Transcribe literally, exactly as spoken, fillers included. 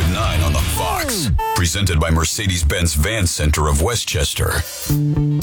nine on the Fox. Presented by Mercedes-Benz Van Center of Westchester.